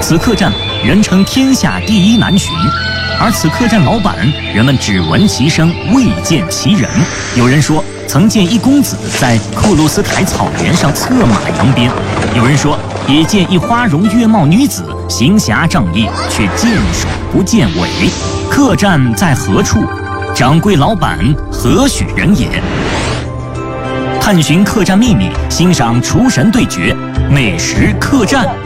此客栈人称天下第一难寻，而此客栈老板，人们只闻其声，未见其人。有人说曾见一公子在库鲁斯台草原上策马扬鞭，有人说也见一花容月貌女子行侠仗义，却见首不见尾。客栈在何处？掌柜老板何许人也？探寻客栈秘密，欣赏厨神对决，美食客栈。